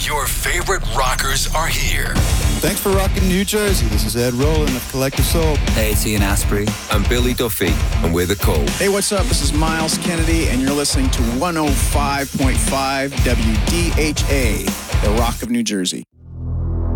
Your favorite rockers are here. Thanks for rocking New Jersey. This is Ed Roland of Collective Soul. Hey, it's Ian Asprey. I'm Billy Duffy, and we're The Code. Hey, what's up? This is Miles Kennedy, and you're listening to 105.5 WDHA, the Rock of New Jersey.